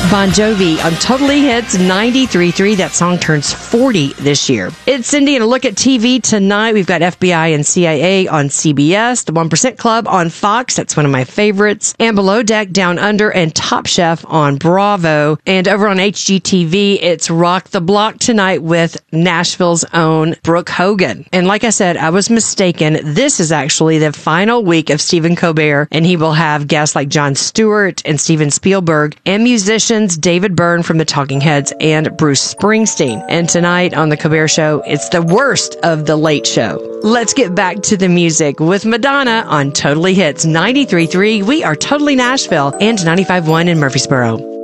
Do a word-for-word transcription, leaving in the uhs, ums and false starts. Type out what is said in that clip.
Bon Jovi on Totally Hits ninety-three point three. That song turns forty this year. It's Cindy, and a look at T V tonight. We've got F B I and C I A on C B S, The one percent Club on Fox. That's one of my favorites. And Below Deck, Down Under, and Top Chef on Bravo. And over on H G T V, it's Rock the Block tonight with Nashville's own Brooke Hogan. And like I said, I was mistaken. This is actually the final week of Stephen Colbert, and he will have guests like Jon Stewart and Steven Spielberg and musicians David Byrne from the Talking Heads and Bruce Springsteen. And tonight on The Colbert Show, it's the worst of The Late Show. Let's get back to the music with Madonna on Totally Hits ninety-three point three. We are Totally Nashville and ninety-five point one in Murfreesboro.